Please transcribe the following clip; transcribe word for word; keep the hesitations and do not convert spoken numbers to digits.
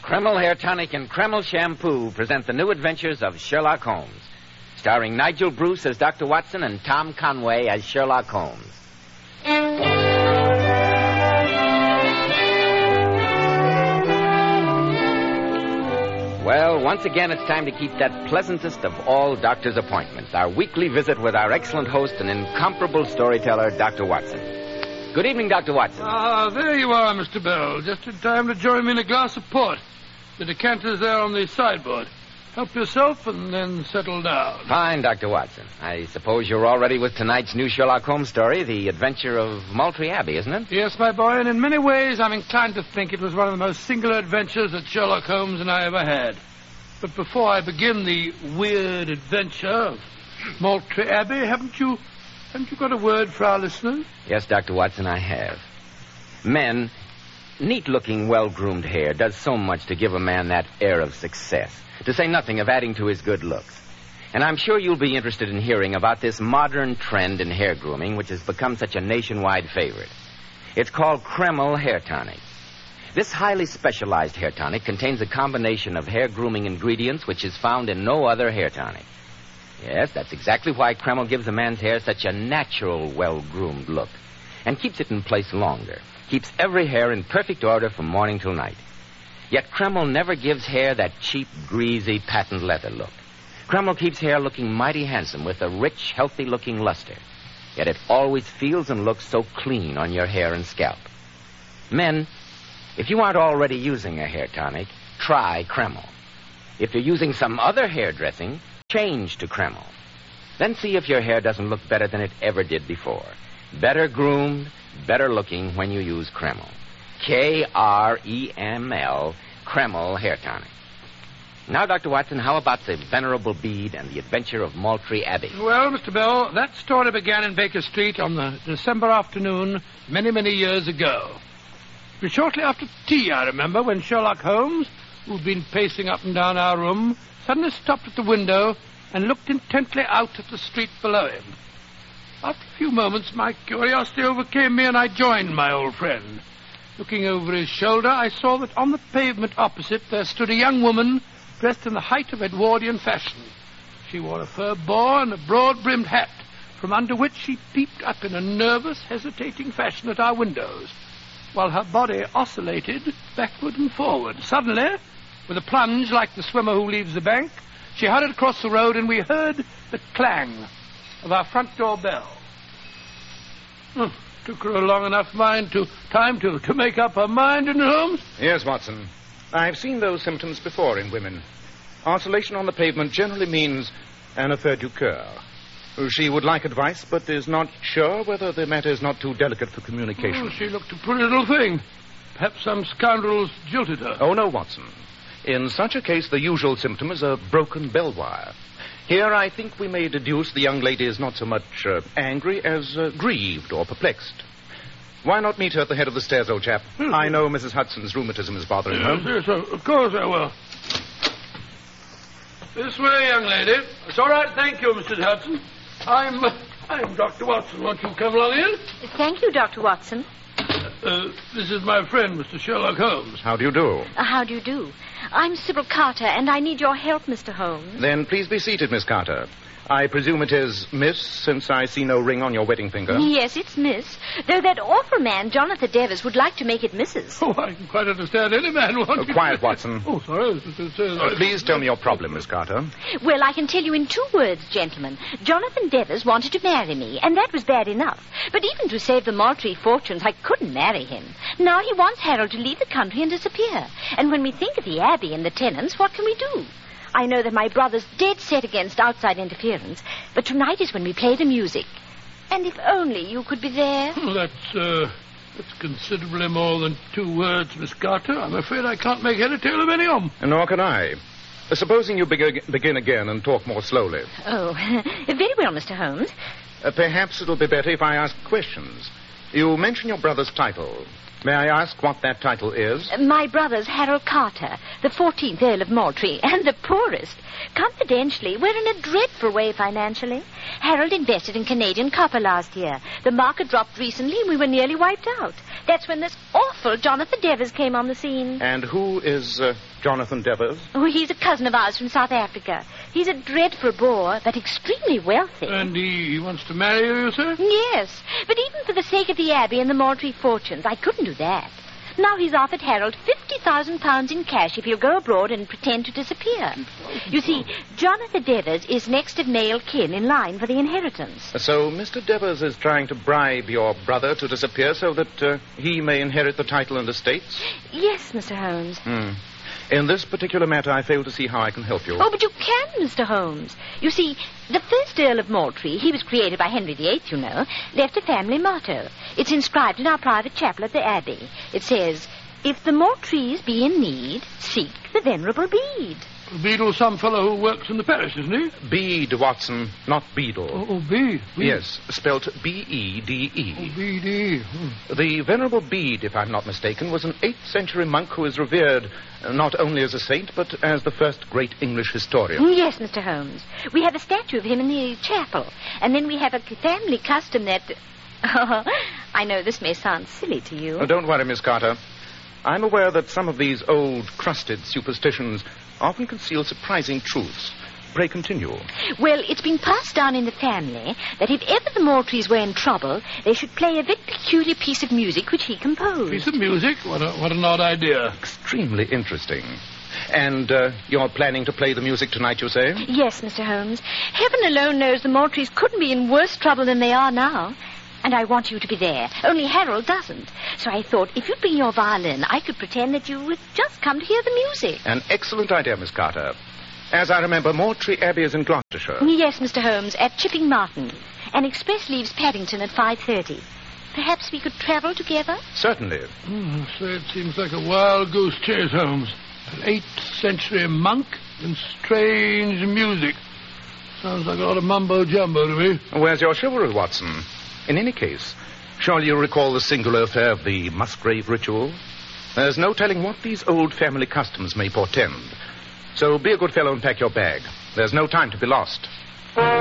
Kreml Hair Tonic and Kreml Shampoo present the new adventures of Sherlock Holmes, starring Nigel Bruce as Doctor Watson and Tom Conway as Sherlock Holmes. Well, once again, it's time to keep that pleasantest of all doctor's appointments, our weekly visit with our excellent host and incomparable storyteller, Doctor Watson. Good evening, Doctor Watson. Ah, there you are, Mister Bell. Just in time to join me in a glass of port. The decanter's there on the sideboard. Help yourself and then settle down. Fine, Doctor Watson. I suppose you're all ready with tonight's new Sherlock Holmes story, The Adventure of Moultrie Abbey, isn't it? Yes, my boy, and in many ways I'm inclined to think it was one of the most singular adventures that Sherlock Holmes and I ever had. But before I begin the weird adventure of Moultrie Abbey, haven't you, haven't you got a word for our listeners? Yes, Doctor Watson, I have. Men, neat-looking, well-groomed hair does so much to give a man that air of success, to say nothing of adding to his good looks. And I'm sure you'll be interested in hearing about this modern trend in hair grooming, which has become such a nationwide favorite. It's called Kreml Hair Tonic. This highly specialized hair tonic contains a combination of hair grooming ingredients which is found in no other hair tonic. Yes, that's exactly why Kreml gives a man's hair such a natural, well-groomed look and keeps it in place longer, keeps every hair in perfect order from morning till night. Yet Kreml never gives hair that cheap, greasy, patent leather look. Kreml keeps hair looking mighty handsome with a rich, healthy-looking luster. Yet it always feels and looks so clean on your hair and scalp. Men, if you aren't already using a hair tonic, try Kreml. If you're using some other hair dressing, change to Kreml. Then see if your hair doesn't look better than it ever did before. Better groomed, better looking when you use Kreml. K R E M L, Kreml Hair Tonic. Now, Doctor Watson, how about the Venerable Bede and the Adventure of Moultrie Abbey? Well, Mister Bell, that story began in Baker Street on the December afternoon many, many years ago. It was shortly after tea, I remember, when Sherlock Holmes, who'd been pacing up and down our room, suddenly stopped at the window and looked intently out at the street below him. After a few moments, my curiosity overcame me, and I joined my old friend. Looking over his shoulder, I saw that on the pavement opposite there stood a young woman dressed in the height of Edwardian fashion. She wore a fur boa and a broad-brimmed hat, from under which she peeped up in a nervous, hesitating fashion at our windows, while her body oscillated backward and forward. Suddenly, with a plunge like the swimmer who leaves the bank, she hurried across the road, and we heard the clang of our front door bell. Oh, took her a long enough mind to time to, to make up her mind, didn't it, Holmes? Yes, Watson. I've seen those symptoms before in women. Oscillation on the pavement generally means an affaire du coeur. She would like advice, but is not sure whether the matter is not too delicate for communication. Oh, she looked a pretty little thing. Perhaps some scoundrels jilted her. Oh, no, Watson. In such a case, the usual symptom is a broken bell wire. Here, I think we may deduce the young lady is not so much uh, angry as uh, grieved or perplexed. Why not meet her at the head of the stairs, old chap? Hmm. I know Missus Hudson's rheumatism is bothering her. Yes, yes, of course I will. This way, young lady. It's all right, thank you, Missus Hudson. I'm, uh, I'm Doctor Watson. Won't you come along in? Thank you, Doctor Watson. Uh, this is my friend, Mister Sherlock Holmes. How do you do? Uh, how do you do? I'm Sybil Carter, and I need your help, Mister Holmes. Then please be seated, Miss Carter. I presume it is Miss, since I see no ring on your wedding finger. Yes, it's Miss. Though that awful man, Jonathan Devers, would like to make it Missus Oh, I can quite understand any man wanting... Oh, quiet, Watson. Oh, sorry. Uh, please tell me your problem, Miss Carter. Well, I can tell you in two words, gentlemen. Jonathan Devers wanted to marry me, and that was bad enough. But even to save the Moultrie fortunes, I couldn't marry him. Now he wants Harold to leave the country and disappear. And when we think of the Abbey and the tenants, what can we do? I know that my brother's dead set against outside interference, but tonight is when we play the music. And if only you could be there. Oh, that's, uh, that's considerably more than two words, Miss Carter. I'm afraid I can't make head or tail of any of them. Nor can I. Uh, supposing you beg- begin again and talk more slowly. Oh, very well, Mister Holmes. Uh, perhaps it'll be better if I ask questions. You mention your brother's title. May I ask what that title is? My brother's Harold Carter, the fourteenth Earl of Moultrie, and the poorest. Confidentially, we're in a dreadful way financially. Harold invested in Canadian copper last year. The market dropped recently and we were nearly wiped out. That's when this awful Jonathan Devers came on the scene. And who is uh, Jonathan Devers? Oh, he's a cousin of ours from South Africa. He's a dreadful bore, but extremely wealthy. And he, he wants to marry you, you say? Yes, but even for the sake of the Abbey and the Moultrie fortunes, I couldn't do that. Now he's offered Harold fifty thousand pounds in cash if he'll go abroad and pretend to disappear. You see, Jonathan Devers is next of male kin in line for the inheritance. So Mister Devers is trying to bribe your brother to disappear so that uh, he may inherit the title and estates? Yes, Mister Holmes. Hmm. In this particular matter, I fail to see how I can help you. Oh, but you can, Mister Holmes. You see, the first Earl of Moultrie, he was created by Henry the Eighth, you know, left a family motto. It's inscribed in our private chapel at the Abbey. It says, "If the Moultries be in need, seek the Venerable Bede." Beadle's some fellow who works in the parish, isn't he? Bede, Watson, not Beadle. Oh, oh Bede. Bede. Yes, spelt B E D E. Oh, B D. Hmm. The Venerable Bede, if I'm not mistaken, was an eighth century monk who is revered uh, not only as a saint, but as the first great English historian. Yes, Mister Holmes. We have a statue of him in the chapel. And then we have a family custom that... Oh, I know this may sound silly to you. Oh, don't worry, Miss Carter. I'm aware that some of these old, crusted superstitions often conceal surprising truths. Pray continue. Well, it's been passed down in the family that if ever the Moultries were in trouble, they should play a very peculiar piece of music which he composed. Piece of music? What, a, what an odd idea. Extremely interesting. And uh, you're planning to play the music tonight, you say? Yes, Mister Holmes. Heaven alone knows the Moultries couldn't be in worse trouble than they are now. And I want you to be there. Only Harold doesn't. So I thought if you'd bring your violin, I could pretend that you had just come to hear the music. An excellent idea, Miss Carter. As I remember, Moultrie Abbey is in Gloucestershire. Yes, Mister Holmes, at Chipping Martin. An express leaves Paddington at five thirty. Perhaps we could travel together? Certainly. Hmm, so it seems like a wild goose chase, Holmes. An eighth century monk and strange music. Sounds like a lot of mumbo-jumbo to me. Where's your chivalry, Watson? In any case, shall you recall the singular affair of the Musgrave ritual? There's no telling what these old family customs may portend. So be a good fellow and pack your bag. There's no time to be lost.